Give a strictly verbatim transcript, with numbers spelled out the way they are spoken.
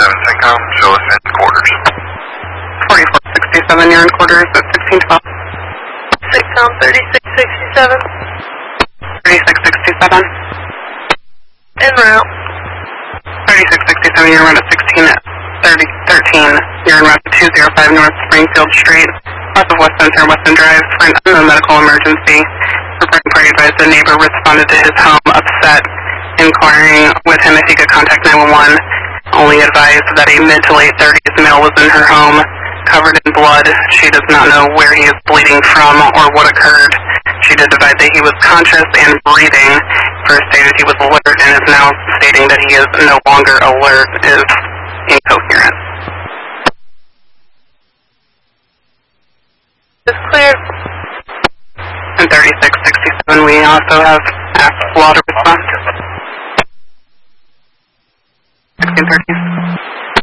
sixty-seven, CENTCOM, show us in quarters. forty-four sixty-seven, you're in quarters at sixteen twelve. CENTCOM thirty-six sixty-seven. thirty-six sixty-seven. En route. thirty-six sixty-seven, you're in at sixteen thirty thirteen. You're in route to two oh five North Springfield Street, south of West Center, Weston Drive, for an unknown medical emergency. Reporting party advised the neighbor responded to his home upset, inquiring with him if he could contact nine one one. Only advised that a mid to late thirties male was in her home, covered in blood. She does not know where he is bleeding from or what occurred. She did advise that he was conscious and breathing. First stated he was alert and is now stating that he is no longer alert, is incoherent. It's clear. And thirty-six sixty-seven, we also have asked water response. sixteen thirty.